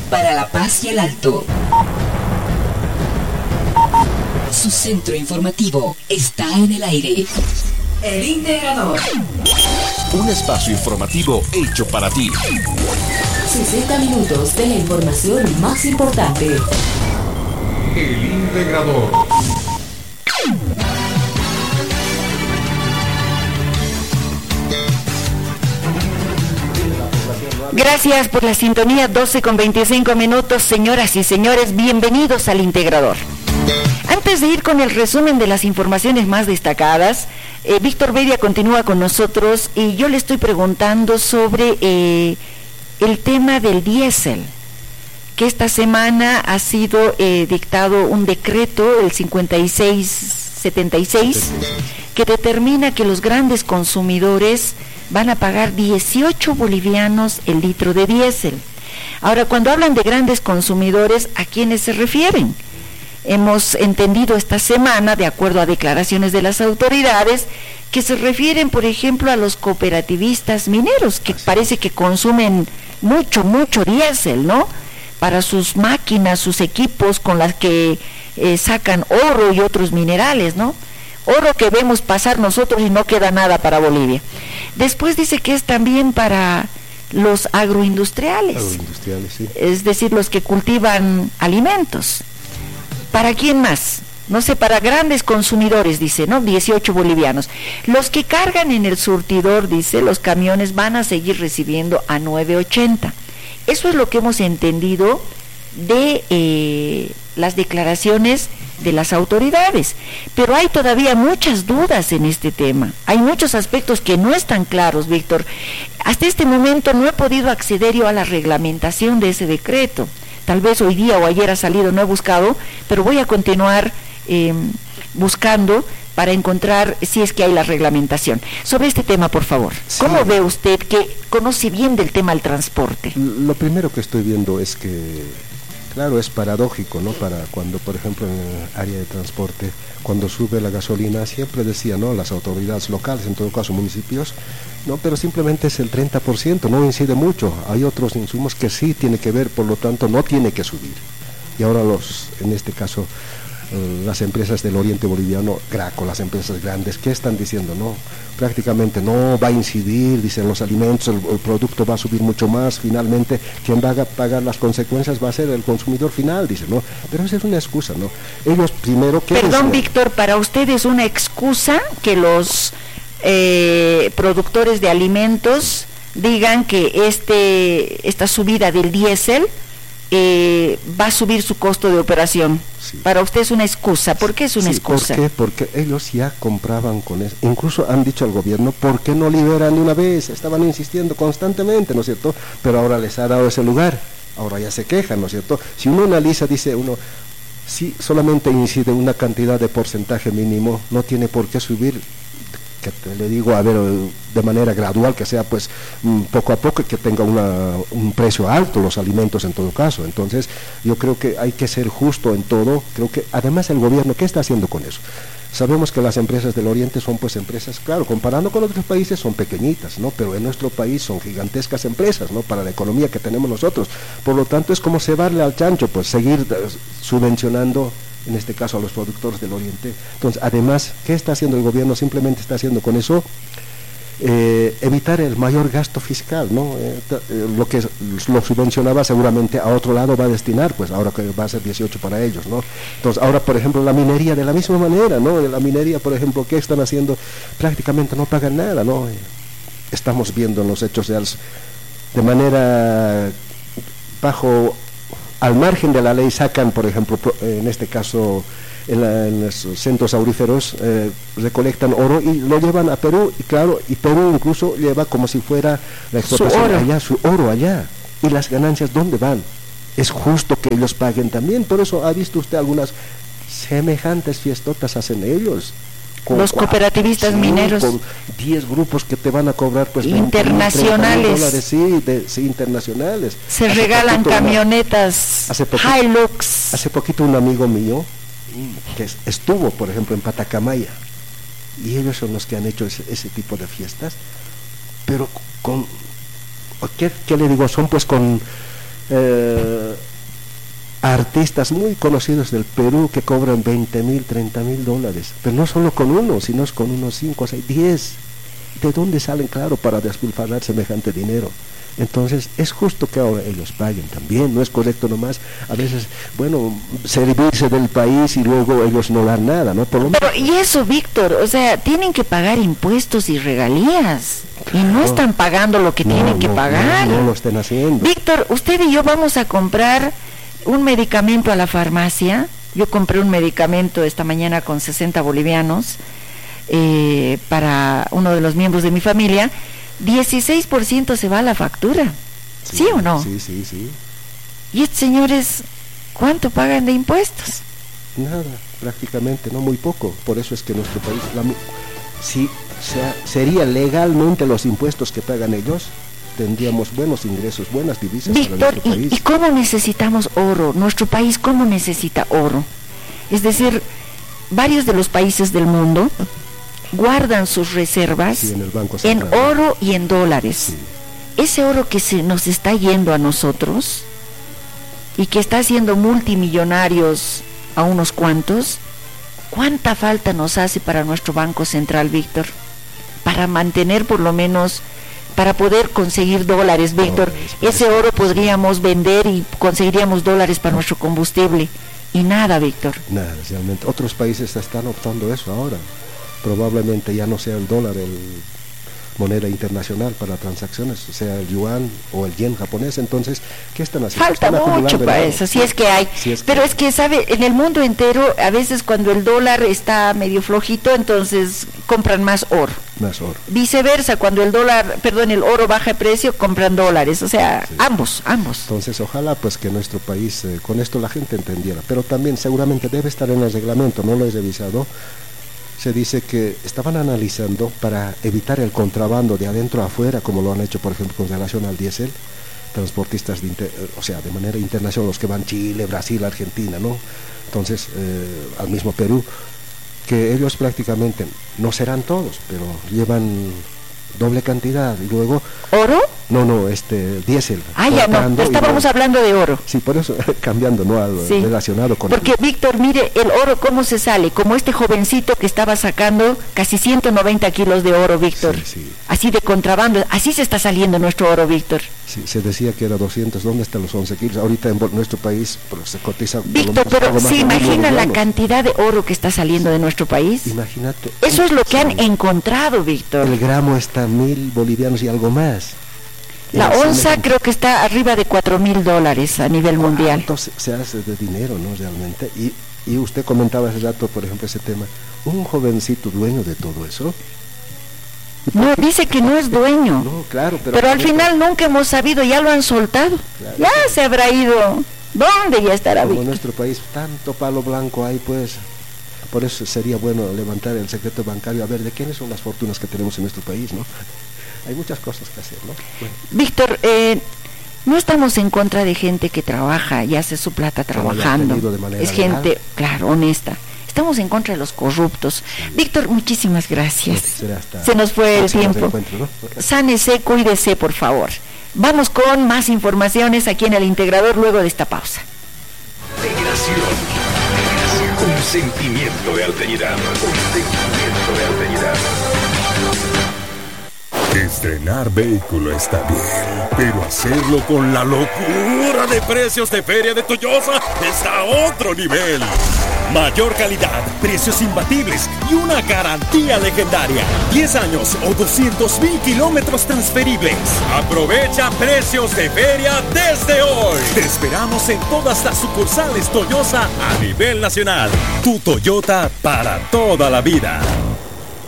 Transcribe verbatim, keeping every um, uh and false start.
para La Paz y el Alto. Su centro informativo está en el aire. El Integrador. Un espacio informativo hecho para ti. sesenta minutos de la información más importante. El Integrador. Gracias por la sintonía, doce con veinticinco minutos, señoras y señores, bienvenidos al Integrador. Antes de ir con el resumen de las informaciones más destacadas, eh, Víctor Bedia continúa con nosotros y yo le estoy preguntando sobre eh, el tema del diésel, que esta semana ha sido eh, dictado un decreto, el cincuenta y seis setenta y seis, que determina que los grandes consumidores van a pagar dieciocho bolivianos el litro de diésel. Ahora, cuando hablan de grandes consumidores, ¿a quiénes se refieren? Hemos entendido esta semana, de acuerdo a declaraciones de las autoridades, que se refieren, por ejemplo, a los cooperativistas mineros, que parece que consumen mucho, mucho diésel, ¿no?, para sus máquinas, sus equipos con las que eh, sacan oro y otros minerales, ¿no? Oro que vemos pasar nosotros y no queda nada para Bolivia. Después dice que es también para los agroindustriales, agroindustriales, sí. Es decir, los que cultivan alimentos. ¿Para quién más? No sé, para grandes consumidores, dice, ¿no? dieciocho bolivianos. Los que cargan en el surtidor, dice, los camiones van a seguir recibiendo a nueve ochenta. Eso es lo que hemos entendido de eh, las declaraciones de las autoridades, pero hay todavía muchas dudas en este tema, hay muchos aspectos que no están claros, Víctor. Hasta este momento no he podido acceder yo a la reglamentación de ese decreto, tal vez hoy día o ayer ha salido, no he buscado, pero voy a continuar eh, buscando para encontrar si es que hay la reglamentación. Sobre este tema, por favor, sí. ¿Cómo ve usted, que conoce bien del tema del transporte? Lo primero que estoy viendo es que, claro, es paradójico, ¿no? Para cuando, por ejemplo, en el área de transporte, cuando sube la gasolina, siempre decía, ¿no?, las autoridades locales, en todo caso municipios, no, pero simplemente es el treinta por ciento, no incide mucho. Hay otros insumos que sí tiene que ver, por lo tanto, no tiene que subir. Y ahora los, en este caso, las empresas del oriente boliviano, Graco, las empresas grandes, ¿qué están diciendo? No, prácticamente no va a incidir, dicen los alimentos, el, el producto va a subir mucho más, finalmente quien va a pagar las consecuencias va a ser el consumidor final, dicen, ¿no? Pero esa es una excusa, ¿no? Ellos primero... Perdón, Víctor, para usted es una excusa que los eh, productores de alimentos digan que este esta subida del diésel Eh, va a subir su costo de operación. Sí. Para usted es una excusa. ¿Por qué es una sí, excusa? ¿por qué? Porque ellos ya compraban con eso. Incluso han dicho al gobierno, ¿por qué no liberan de una vez? Estaban insistiendo constantemente, ¿no es cierto? Pero ahora les ha dado ese lugar. Ahora ya se quejan, ¿no es cierto? Si uno analiza, dice uno, si solamente incide una cantidad de porcentaje mínimo, no tiene por qué subir, que te le digo, a ver, de manera gradual, que sea pues poco a poco, que tenga una, un precio alto los alimentos en todo caso. Entonces yo creo que hay que ser justo en todo. Creo que además el gobierno, ¿qué está haciendo con eso? Sabemos que las empresas del oriente son pues empresas, claro, comparando con otros países son pequeñitas, ¿no? Pero en nuestro país son gigantescas empresas, ¿no?, para la economía que tenemos nosotros. Por lo tanto es como cebarle al chancho, pues seguir subvencionando, en este caso a los productores del oriente. Entonces, además, ¿qué está haciendo el gobierno? Simplemente está haciendo con eso eh, evitar el mayor gasto fiscal, ¿no? Eh, eh, lo que lo subvencionaba seguramente a otro lado va a destinar, pues ahora que va a ser dieciocho para ellos, ¿no? Entonces, ahora, por ejemplo, la minería de la misma manera, ¿no? La minería, por ejemplo, ¿qué están haciendo? Prácticamente no pagan nada, ¿no? Eh, estamos viendo en los hechos reales, de manera bajo... al margen de la ley sacan, por ejemplo, en este caso en, la, en los centros auríferos, eh, recolectan oro y lo llevan a Perú, y claro, y Perú incluso lleva como si fuera la explotación su allá, su oro allá, y las ganancias ¿dónde van? Es justo que ellos paguen también. Por eso ha visto usted algunas semejantes fiestotas hacen ellos. Con los cooperativistas sí, mineros, con diez grupos que te van a cobrar pues internacionales, dólares, sí, de, sí, internacionales. Se hace regalan poquito, camionetas hace poquito, Hilux. Hace poquito un amigo mío que estuvo, por ejemplo, en Patacamaya, y ellos son los que han hecho ese, ese tipo de fiestas, pero con, ¿qué, qué le digo? Son pues con eh, artistas muy conocidos del Perú que cobran veinte mil, treinta mil dólares, pero no solo con uno, sino con unos cinco, seis, diez. ¿De dónde salen, claro, para despilfarrar semejante dinero? Entonces, es justo que ahora ellos paguen también, no es correcto nomás, a veces, bueno, servirse del país y luego ellos no dan nada, ¿no? Por lo Pero, y eso, Víctor, o sea, tienen que pagar impuestos y regalías, claro, y no están pagando lo que no, tienen que no, pagar. No, no lo estén haciendo. Víctor, usted y yo vamos a comprar un medicamento a la farmacia. Yo compré un medicamento esta mañana con sesenta bolivianos eh, para uno de los miembros de mi familia. dieciséis por ciento se va a la factura. ¿Sí, ¿Sí o no? Sí, sí, sí. ¿Y estos señores cuánto pagan de impuestos? Nada, prácticamente, no muy poco. Por eso es que nuestro país, la, si sea, sería legalmente los impuestos que pagan ellos, tendríamos buenos ingresos, buenas divisas. Víctor, para nuestro ¿y, país. ¿y cómo necesitamos oro? Nuestro país, ¿cómo necesita oro? Es decir, varios de los países del mundo guardan sus reservas sí, en, el Banco en Central, oro y en dólares. Sí. Ese oro que se nos está yendo a nosotros y que está haciendo multimillonarios a unos cuantos, ¿cuánta falta nos hace para nuestro Banco Central, Víctor? Para mantener por lo menos, para poder conseguir dólares, Víctor. No, ese oro podríamos vender y conseguiríamos dólares para nuestro combustible. Y nada, Víctor. Nada, realmente. Otros países están optando eso ahora. Probablemente ya no sea el dólar el moneda internacional para transacciones, sea el yuan o el yen japonés. Entonces, ¿qué están haciendo? Falta están mucho para eso, si es que hay. Si es que Pero hay. es que, ¿sabe? En el mundo entero, a veces cuando el dólar está medio flojito, entonces compran más oro. Más oro. Viceversa, cuando el dólar, perdón, el oro baja de precio, compran dólares. O sea, sí. ambos, ambos. Entonces, ojalá pues que nuestro país, eh, con esto la gente entendiera. Pero también seguramente debe estar en el reglamento, no lo he revisado. Se dice que estaban analizando para evitar el contrabando de adentro a afuera, como lo han hecho, por ejemplo, con relación al diésel, transportistas, de inter, o sea, de manera internacional, los que van Chile, Brasil, Argentina, ¿no? Entonces, eh, al mismo Perú, que ellos prácticamente, no serán todos, pero llevan doble cantidad y luego... ¿Oro? No, no, este, diésel. Ah, ya no, estábamos luego, hablando de oro. Sí, por eso, cambiando, ¿no? Algo sí. relacionado con... Porque, el... Víctor, mire, el oro, ¿cómo se sale? Como este jovencito que estaba sacando casi ciento noventa kilos de oro, Víctor. Sí, sí. Así de contrabando, así se está saliendo nuestro oro, Víctor. Sí, se decía que era doscientos, ¿dónde están los once kilos? Ahorita en nuestro país pues, se cotiza... Víctor, pero ¿se imagina la cantidad de oro que está saliendo de nuestro país? Imagínate. Eso es lo que han encontrado, Víctor. El gramo está mil bolivianos y algo más. La onza creo que está arriba de cuatro mil dólares a nivel mundial. Entonces se hace de dinero, ¿no? Realmente. Y, y usted comentaba hace rato, por ejemplo, ese tema. Un jovencito dueño de todo eso. No, dice que no es dueño. No, claro, pero... Pero al final nunca hemos sabido, ya lo han soltado. Claro, ya claro. Se habrá ido. ¿Dónde ya estará? Como en Víctor? nuestro país, tanto palo blanco hay, pues... Por eso sería bueno levantar el secreto bancario, a ver de quiénes son las fortunas que tenemos en nuestro país, ¿no? Hay muchas cosas que hacer, ¿no? Bueno. Víctor, eh, no estamos en contra de gente que trabaja y hace su plata trabajando. Es gente, legal. Claro, honesta. Estamos en contra de los corruptos. Sí. Víctor, muchísimas gracias. Se nos fue el tiempo. ¿No? Sánese, cuídese, por favor. Vamos con más informaciones aquí en El Integrador luego de esta pausa. Integración. Un sentimiento de alteridad. Un sentimiento de alteridad. Estrenar vehículo está bien, pero hacerlo con la locura de precios de Feria de Toyosa está a otro nivel. Mayor calidad, precios imbatibles y una garantía legendaria. diez años o doscientos mil kilómetros transferibles. Aprovecha precios de feria desde hoy. Te esperamos en todas las sucursales Toyosa a nivel nacional. Tu Toyota para toda la vida.